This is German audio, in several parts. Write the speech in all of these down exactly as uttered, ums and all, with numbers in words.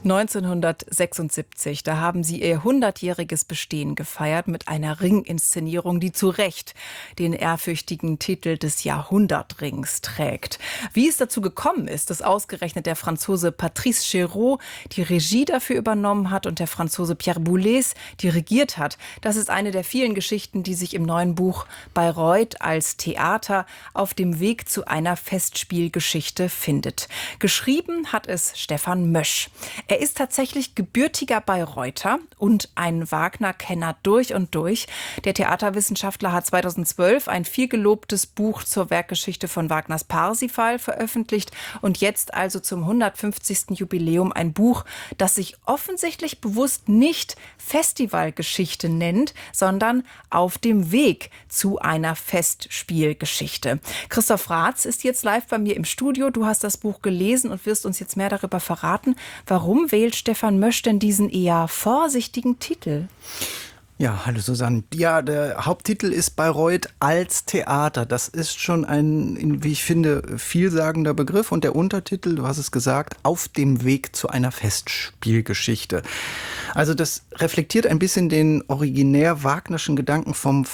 neunzehnhundertsechsundsiebzig, da haben sie ihr hundertjähriges Bestehen gefeiert mit einer Ringinszenierung, die zu Recht den ehrfürchtigen Titel des Jahrhundertrings trägt. Wie es dazu gekommen ist, dass ausgerechnet der Franzose Patrice Chéreau die Regie dafür übernommen hat und der Franzose Pierre Boulez dirigiert hat, das ist eine der vielen Geschichten, die sich im neuen Buch Bayreuth als Theater auf dem Weg zu einer Festspielgeschichte findet. Geschrieben hat es Stefan Mösch. Er ist tatsächlich gebürtiger Bayreuther und ein Wagner-Kenner durch und durch. Der Theaterwissenschaftler hat zweitausendzwölf ein vielgelobtes Buch zur Werkgeschichte von Wagners Parsifal veröffentlicht und jetzt also zum hundertfünfzigsten Jubiläum ein Buch, das sich offensichtlich bewusst nicht Festivalgeschichte nennt, sondern auf dem Weg zu einer Festspielgeschichte. Christoph Raths ist jetzt live bei mir im Studio. Du hast das Buch gelesen und wirst uns jetzt mehr darüber verraten. Warum wählt Stefan Mösch denn diesen eher vorsichtigen Titel? Ja, hallo Susanne. Ja, der Haupttitel ist Bayreuth als Theater. Das ist schon ein, wie ich finde, vielsagender Begriff. Und der Untertitel, du hast es gesagt, auf dem Weg zu einer Festspielgeschichte. Also das reflektiert ein bisschen den originär Wagnerschen Gedanken vom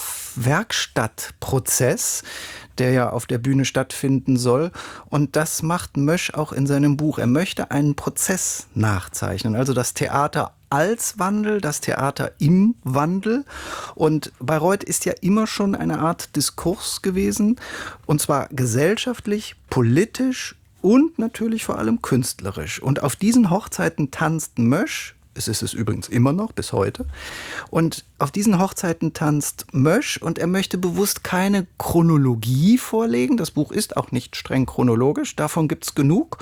Werkstattprozess, der ja auf der Bühne stattfinden soll. Und das macht Mösch auch in seinem Buch. Er möchte einen Prozess nachzeichnen, also das Theater als Wandel, das Theater im Wandel. Und Bayreuth ist ja immer schon eine Art Diskurs gewesen, und zwar gesellschaftlich, politisch und natürlich vor allem künstlerisch. Und auf diesen Hochzeiten tanzt Mösch. Es ist es übrigens immer noch, bis heute. Und auf diesen Hochzeiten tanzt Mösch und er möchte bewusst keine Chronologie vorlegen. Das Buch ist auch nicht streng chronologisch, davon gibt es genug.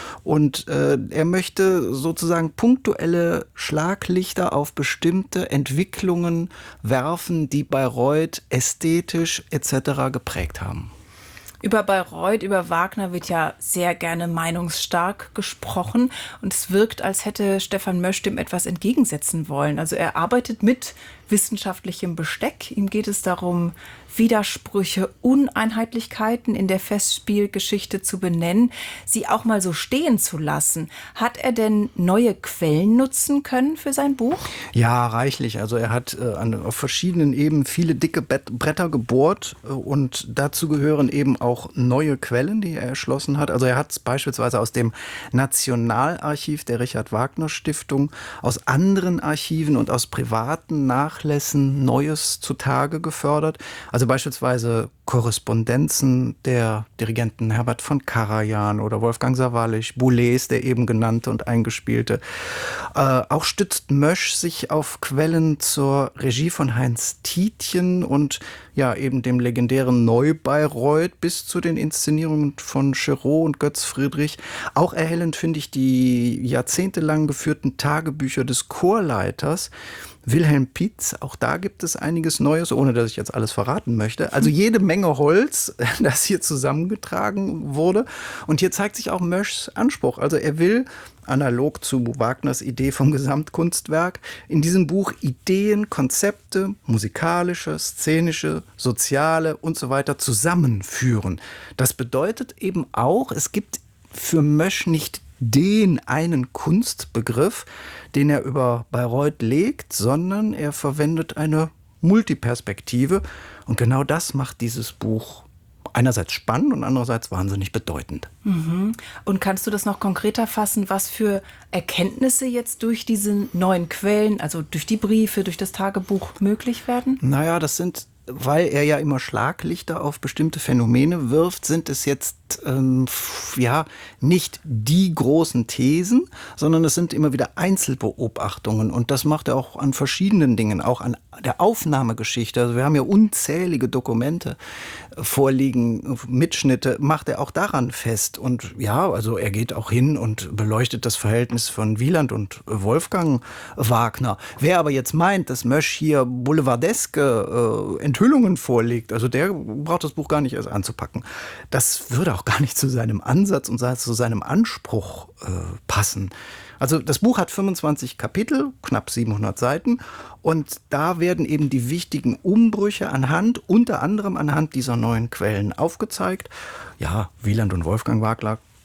Und äh, er möchte sozusagen punktuelle Schlaglichter auf bestimmte Entwicklungen werfen, die Bayreuth ästhetisch et cetera geprägt haben. Über Bayreuth, über Wagner wird ja sehr gerne meinungsstark gesprochen und es wirkt, als hätte Stefan Mösch dem etwas entgegensetzen wollen. Also er arbeitet mit wissenschaftlichem Besteck. Ihm geht es darum, Widersprüche, Uneinheitlichkeiten in der Festspielgeschichte zu benennen, sie auch mal so stehen zu lassen. Hat er denn neue Quellen nutzen können für sein Buch? Ja, reichlich. Also er hat äh, an, auf verschiedenen Ebenen viele dicke Bett, Bretter gebohrt äh, und dazu gehören eben auch neue Quellen, die er erschlossen hat. Also er hat beispielsweise aus dem Nationalarchiv der Richard-Wagner-Stiftung, aus anderen Archiven und aus privaten Nachlässen Neues zutage gefördert. Also beispielsweise Korrespondenzen der Dirigenten Herbert von Karajan oder Wolfgang Sawallisch, Boulez, der eben genannte und eingespielte. Äh, auch stützt Mösch sich auf Quellen zur Regie von Heinz Tietjen und ja eben dem legendären Neu-Bayreuth bis zu den Inszenierungen von Chéreau und Götz Friedrich. Auch erhellend finde ich die jahrzehntelang geführten Tagebücher des Chorleiters Wilhelm Pietz. Auch da gibt es einiges Neues, ohne dass ich jetzt alles verraten möchte. Also jede Menge Holz, das hier zusammengetragen wurde. Und hier zeigt sich auch Möschs Anspruch. Also er will, analog zu Wagners Idee vom Gesamtkunstwerk, in diesem Buch Ideen, Konzepte, musikalische, szenische, soziale und so weiter zusammenführen. Das bedeutet eben auch, es gibt für Mösch nicht den einen Kunstbegriff, den er über Bayreuth legt, sondern er verwendet eine Multiperspektive. Und genau das macht dieses Buch einerseits spannend und andererseits wahnsinnig bedeutend. Mhm. Und kannst du das noch konkreter fassen, was für Erkenntnisse jetzt durch diese neuen Quellen, also durch die Briefe, durch das Tagebuch möglich werden? Naja, das sind, weil er ja immer Schlaglichter auf bestimmte Phänomene wirft, sind es jetzt ähm, ja nicht die großen Thesen, sondern es sind immer wieder Einzelbeobachtungen. Und das macht er auch an verschiedenen Dingen, auch an der Aufnahmegeschichte. Also wir haben ja unzählige Dokumente vorliegen, Mitschnitte, macht er auch daran fest. Und ja, also er geht auch hin und beleuchtet das Verhältnis von Wieland und Wolfgang Wagner. Wer aber jetzt meint, dass Mösch hier boulevardeske äh, Enthüllungen vorlegt, also der braucht das Buch gar nicht erst anzupacken. Das würde auch gar nicht zu seinem Ansatz und zu seinem Anspruch äh, passen. Also das Buch hat fünfundzwanzig Kapitel, knapp siebenhundert Seiten, und da werden eben die wichtigen Umbrüche anhand, unter anderem anhand dieser neuen Quellen aufgezeigt. Ja, Wieland und Wolfgang Wagner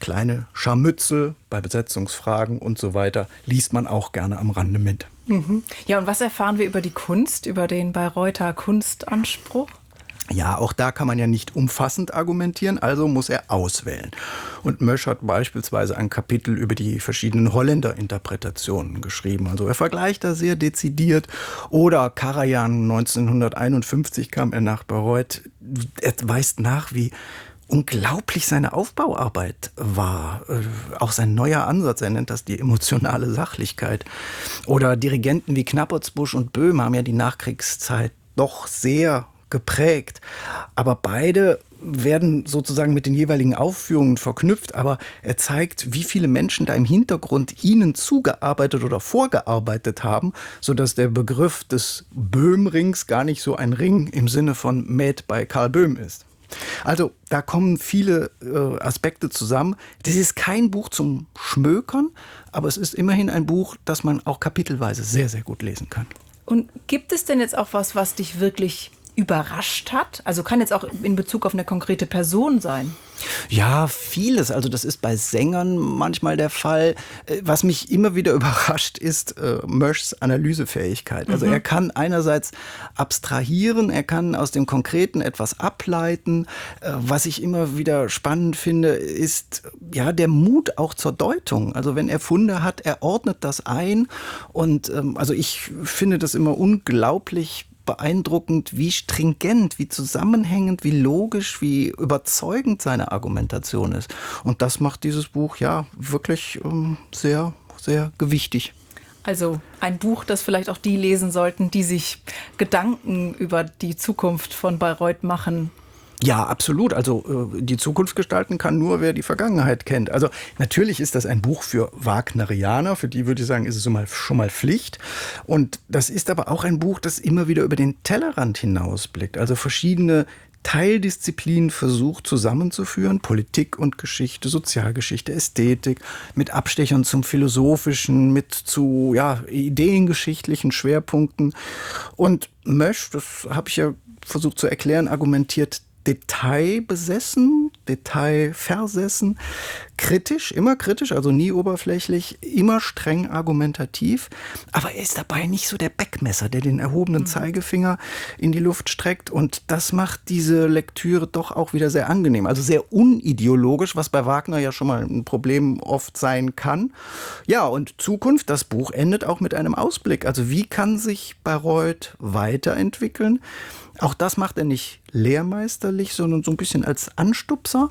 kleine Scharmützel bei Besetzungsfragen und so weiter liest man auch gerne am Rande mit. Mhm. Ja, und was erfahren wir über die Kunst, über den Bayreuther Kunstanspruch? Ja, auch da kann man ja nicht umfassend argumentieren, also muss er auswählen. Und Mösch hat beispielsweise ein Kapitel über die verschiedenen Holländer-Interpretationen geschrieben. Also er vergleicht da sehr dezidiert. Oder Karajan, neunzehnhunderteinundfünfzig kam er nach Bayreuth. Er weist nach, wie unglaublich seine Aufbauarbeit war. Auch sein neuer Ansatz, er nennt das die emotionale Sachlichkeit. Oder Dirigenten wie Knappertsbusch und Böhm haben ja die Nachkriegszeit doch sehr geprägt. Aber beide werden sozusagen mit den jeweiligen Aufführungen verknüpft. Aber er zeigt, wie viele Menschen da im Hintergrund ihnen zugearbeitet oder vorgearbeitet haben, sodass der Begriff des Böhm-Rings gar nicht so ein Ring im Sinne von Made bei Karl Böhm ist. Also da kommen viele äh, Aspekte zusammen. Das ist kein Buch zum Schmökern, aber es ist immerhin ein Buch, das man auch kapitelweise sehr, sehr gut lesen kann. Und gibt es denn jetzt auch was, was dich wirklich überrascht hat? Also kann jetzt auch in Bezug auf eine konkrete Person sein. Ja, vieles. Also das ist bei Sängern manchmal der Fall. Was mich immer wieder überrascht, ist äh, Möschs Analysefähigkeit. Also mhm. er kann einerseits abstrahieren, er kann aus dem Konkreten etwas ableiten. Äh, was ich immer wieder spannend finde, ist ja der Mut auch zur Deutung. Also wenn er Funde hat, er ordnet das ein. Und ähm, also ich finde das immer unglaublich beeindruckend, wie stringent, wie zusammenhängend, wie logisch, wie überzeugend seine Argumentation ist. Und das macht dieses Buch ja wirklich ähm, sehr, sehr gewichtig. Also ein Buch, das vielleicht auch die lesen sollten, die sich Gedanken über die Zukunft von Bayreuth machen. Ja, absolut. Also äh, die Zukunft gestalten kann nur, wer die Vergangenheit kennt. Also natürlich ist das ein Buch für Wagnerianer, für die würde ich sagen, ist es schon mal, schon mal Pflicht. Und das ist aber auch ein Buch, das immer wieder über den Tellerrand hinausblickt. Also verschiedene Teildisziplinen versucht zusammenzuführen, Politik und Geschichte, Sozialgeschichte, Ästhetik, mit Abstechern zum Philosophischen, mit zu ja, ideengeschichtlichen Schwerpunkten. Und Mösch, das habe ich ja versucht zu erklären, argumentiert detailbesessen, detailversessen, kritisch, immer kritisch, also nie oberflächlich, immer streng argumentativ. Aber er ist dabei nicht so der Beckmesser, der den erhobenen Zeigefinger in die Luft streckt. Und das macht diese Lektüre doch auch wieder sehr angenehm. Also sehr unideologisch, was bei Wagner ja schon mal ein Problem oft sein kann. Ja, und Zukunft, das Buch endet auch mit einem Ausblick. Also wie kann sich Bayreuth weiterentwickeln? Auch das macht er nicht lehrmeisterlich, sondern so ein bisschen als Anstupser.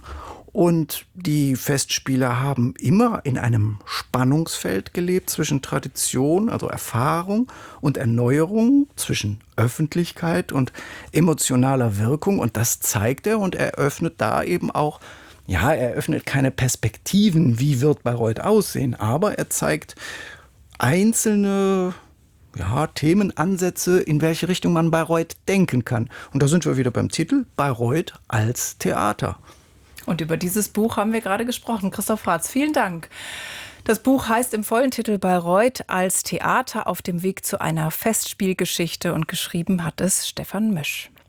Und die Festspiele haben immer in einem Spannungsfeld gelebt zwischen Tradition, also Erfahrung, und Erneuerung, zwischen Öffentlichkeit und emotionaler Wirkung. Und das zeigt er und er öffnet da eben auch, ja, er öffnet keine Perspektiven, wie wird Bayreuth aussehen, aber er zeigt einzelne ja, Themenansätze, in welche Richtung man Bayreuth denken kann. Und da sind wir wieder beim Titel, Bayreuth als Theater. Und über dieses Buch haben wir gerade gesprochen. Christoph Raths, vielen Dank. Das Buch heißt im vollen Titel Bayreuth als Theater auf dem Weg zu einer Festspielgeschichte und geschrieben hat es Stefan Mösch.